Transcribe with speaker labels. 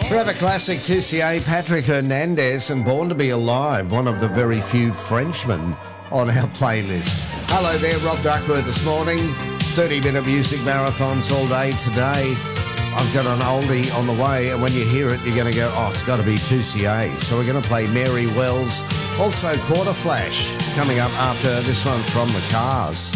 Speaker 1: Forever classic 2CA, Patrick Hernandez and Born to Be Alive, one of the very few Frenchmen on our playlist. Hello there, Rob Duckworth this morning. 30-minute music marathons all day today. I've got an oldie on the way, and when you hear it, you're going to go, oh, it's got to be 2CA. So we're going to play Mary Wells. Also, Quarter Flash coming up after this one from the Cars.